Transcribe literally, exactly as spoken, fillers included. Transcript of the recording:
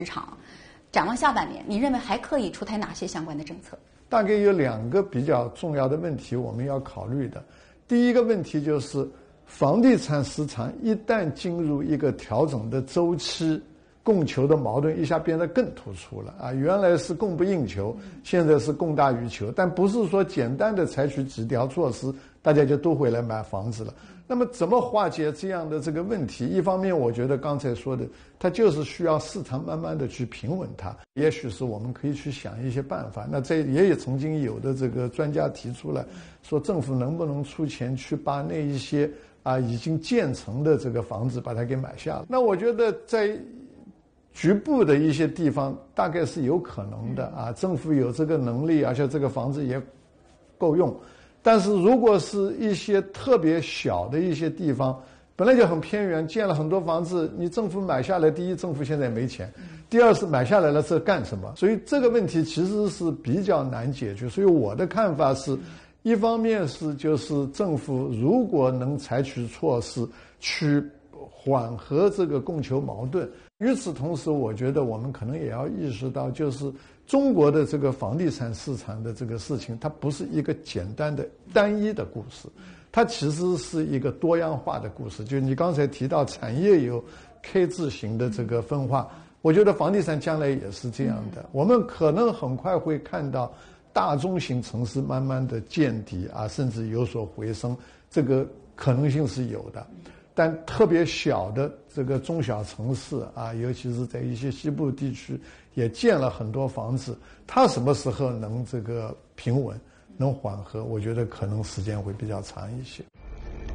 市场。展望下半年，你认为还可以出台哪些相关的政策？ 大概有两个比较重要的问题我们要考虑的。第一个问题就是，房地产市场一旦进入一个调整的周期，供求的矛盾一下变得更突出了啊！原来是供不应求，现在是供大于求，但不是说简单的采取几条措施，大家就都回来买房子了。那么怎么化解这样的这个问题？一方面，我觉得刚才说的，它就是需要市场慢慢的去平稳它。也许是我们可以去想一些办法。那这也有曾经有的这个专家提出来，说政府能不能出钱去把那一些啊已经建成的这个房子把它给买下来？那我觉得在局部的一些地方大概是有可能的啊，政府有这个能力，而且这个房子也够用。但是如果是一些特别小的一些地方，本来就很偏远，建了很多房子，你政府买下来，第一，政府现在没钱；第二是买下来了这干什么？所以这个问题其实是比较难解决。所以我的看法是，一方面是就是政府如果能采取措施去缓和这个供求矛盾，与此同时，我觉得我们可能也要意识到，就是中国的这个房地产市场的这个事情，它不是一个简单的单一的故事，它其实是一个多样化的故事。就你刚才提到产业有 K 字形的这个分化，我觉得房地产将来也是这样的。我们可能很快会看到大中型城市慢慢的见底啊，甚至有所回升，这个可能性是有的。但特别小的这个中小城市啊，尤其是在一些西部地区，也建了很多房子。它什么时候能这个平稳、能缓和？我觉得可能时间会比较长一些。